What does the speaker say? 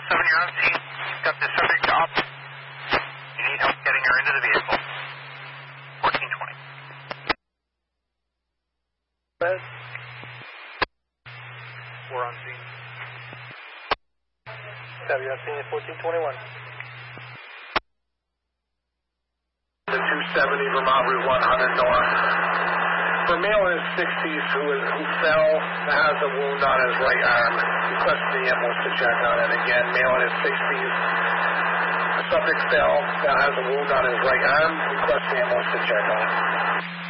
you're on scene. You've got the subject up. You need help getting her into the vehicle. 1420. Red. We're on scene. Have you on scene at 1421? The 270 Vermont Route 100 North. For male in his 60s who fell, that has a wound on his right arm. Request the ambulance to check on it. Again, male in his 60s. The subject fell, that has a wound on his right arm. Request the ambulance to check on it.